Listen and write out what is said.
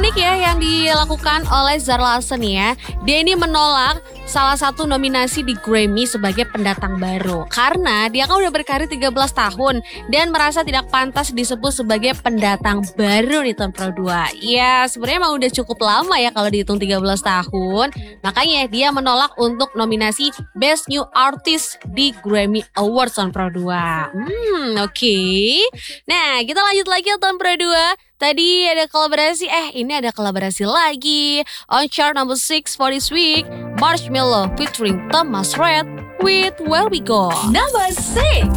unik ya yang dilakukan oleh Zara Larsson ya. Dia ini menolak salah satu nominasi di Grammy sebagai pendatang baru. Karena dia kan udah berkarir 13 tahun dan merasa tidak pantas disebut sebagai pendatang baru di tahun Pro 2. Ya sebenarnya emang udah cukup lama ya kalau dihitung 13 tahun. Makanya dia menolak untuk nominasi Best New Artist di Grammy Awards tahun Pro 2. Oke. Nah kita lanjut lagi ya tahun Pro 2. Tadi ada kolaborasi, ini ada kolaborasi lagi. On chart number 6 for this week, Marshmello featuring Thomas Red with Where We Go. Number 6.